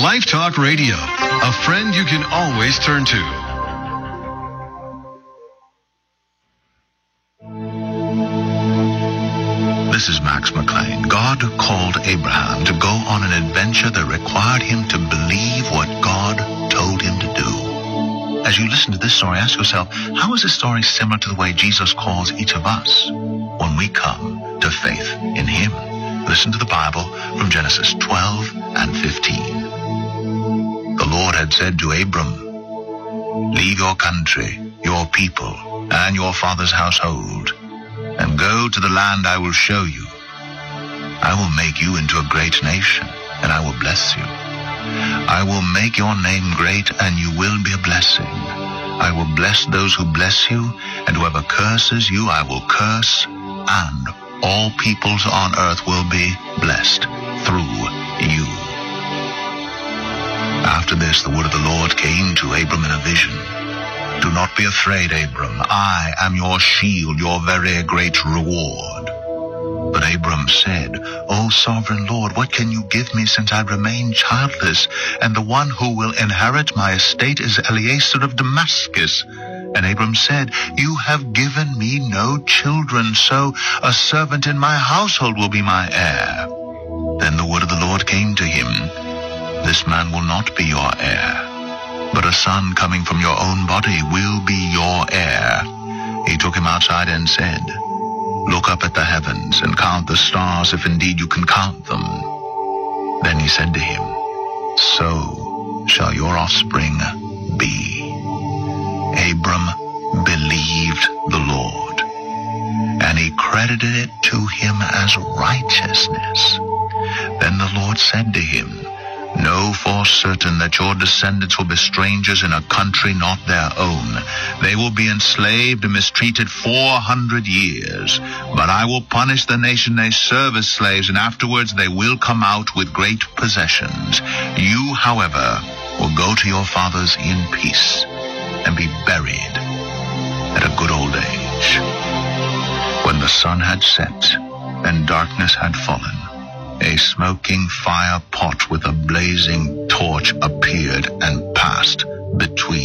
Life Talk Radio, a friend you can always turn to. This is Max McLean. God called Abraham to go on an adventure that required him to believe what God told him to do. As you listen to this story, ask yourself, how is this story similar to the way Jesus calls each of us when we come to faith in him? Listen to the Bible from Genesis 12 and 15. The Lord had said to Abram, "Leave your country, your people, and your father's household, and go to the land I will show you. I will make you into a great nation, and I will bless you. I will make your name great, and you will be a blessing. I will bless those who bless you, and whoever curses you I will curse, and all peoples on earth will be blessed through you." After this, the word of the Lord came to Abram in a vision. "Do not be afraid, Abram. I am your shield, your very great reward." But Abram said, "O sovereign Lord, what can you give me since I remain childless, and the one who will inherit my estate is Eliezer of Damascus?" And Abram said, "You have given me no children, so a servant in my household will be my heir." Then the word of the Lord came to him, "This man will not be your heir, but a son coming from your own body will be your heir." He took him outside and said, "Look up at the heavens and count the stars, if indeed you can count them." Then he said to him, "So shall your offspring be." Abram believed the Lord, and he credited it to him as righteousness. Then the Lord said to him, "Know for certain that your descendants will be strangers in a country not their own. They will be enslaved and mistreated 400 years. But I will punish the nation they serve as slaves, and afterwards they will come out with great possessions. You, however, will go to your fathers in peace and be buried at a good old age." When the sun had set and darkness had fallen, a smoking fire pot with a blazing torch appeared and passed between